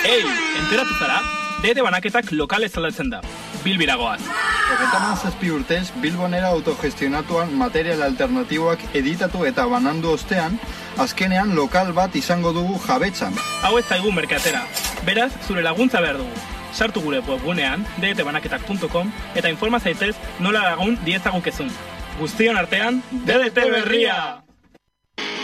Ei, enteratu zara? DT banaketak lokal aldatzen da. Bilbiragoaz. 37 urtez, Bilbonera autogestionatuan material alternatiboak editatu eta banandu ostean, azkenean lokal bat izango dugu jabetzan. Hau ez zaigu merkatera. Beraz, zure laguntza behar dugu. Sartu gure webgunean, dtbanaketak.com, eta informa zaitez nola lagun diezagukezun. Guztion artean, DDT berria!